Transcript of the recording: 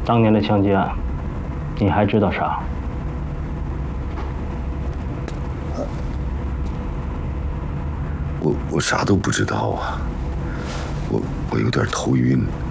当年的枪击案，你还知道啥？ 我啥都不知道啊，我有点头晕。